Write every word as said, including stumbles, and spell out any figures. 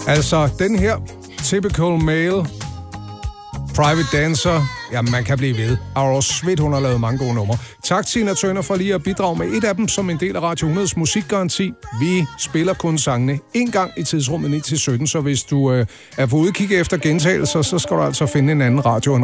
Altså, den her Typical Male, Private Dancer, ja, man kan blive ved. Aura Sweet, hun har lavet mange gode numre. Tak, Tina Turner, for lige at bidrage med et af dem som en del af Radio hundredes musikgaranti. Vi spiller kun sangene en gang i tidsrummet ni til sytten, så hvis du øh, er på udkig efter gentagelser, så skal du altså finde en anden radio end